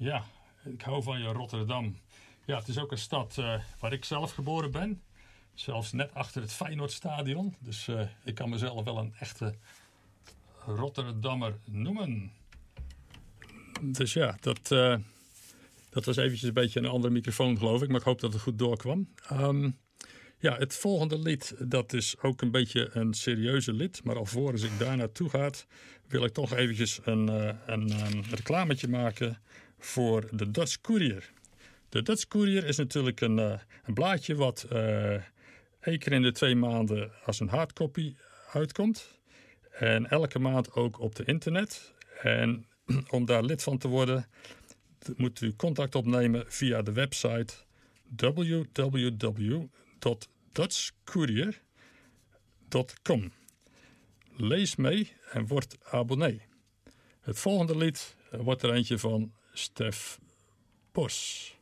Ja, ik hou van je Rotterdam. Ja, het is ook een stad waar ik zelf geboren ben. Zelfs net achter het Feyenoordstadion. Dus ik kan mezelf wel een echte Rotterdammer noemen. Dus ja, dat was eventjes een beetje een andere microfoon, geloof ik. Maar ik hoop dat het goed doorkwam. Ja, het volgende lied, dat is ook een beetje een serieuze lied. Maar alvorens ik daar naartoe ga, wil ik toch eventjes een reclametje maken voor de Dutch Courier. De Dutch Courier is natuurlijk een blaadje wat 1 keer in de 2 maanden als een hardcopy uitkomt. En elke maand ook op de internet. En om daar lid van te worden, moet u contact opnemen via de website www.dutchcourier.com. Lees mee en word abonnee. Het volgende lied wordt er eentje van Stef Bos.